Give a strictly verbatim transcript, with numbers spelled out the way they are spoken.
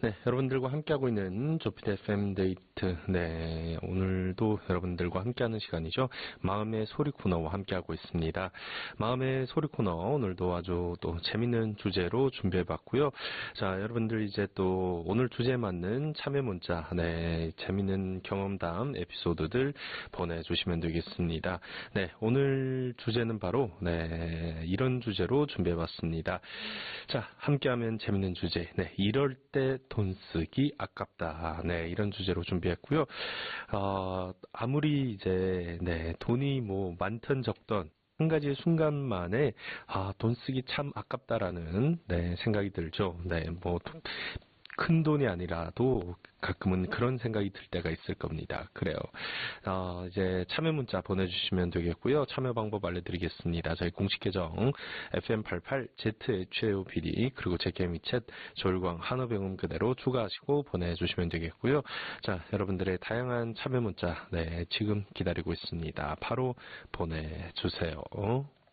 네, 여러분들과 함께하고 있는 조피디 에프엠 데이트. 네, 오늘도 여러분들과 함께하는 시간이죠. 마음의 소리 코너와 함께하고 있습니다. 마음의 소리 코너, 오늘도 아주 또 재밌는 주제로 준비해봤고요. 자, 여러분들 이제 또 오늘 주제에 맞는 참여 문자, 네, 재밌는 경험담, 에피소드들 보내주시면 되겠습니다. 네, 오늘 주제는 바로, 네, 이런 주제로 준비해봤습니다. 자, 함께하면 재밌는 주제, 네, 이럴 때 돈 쓰기 아깝다. 네, 이런 주제로 준비했고요. 어, 아무리 이제, 네, 돈이 뭐 많든 적든 한 가지 순간만에 아, 돈 쓰기 참 아깝다라는 네, 생각이 들죠. 네, 뭐 큰 돈이 아니라도 가끔은 그런 생각이 들 때가 있을 겁니다. 그래요. 어, 이제 참여 문자 보내주시면 되겠고요. 참여 방법 알려드리겠습니다. 저희 공식 계정 에프엠 팔십팔 제이에이치오피디 그리고 제케미 챗 조일광 한어병음 그대로 추가하시고 보내주시면 되겠고요. 자, 여러분들의 다양한 참여 문자 네, 지금 기다리고 있습니다. 바로 보내주세요.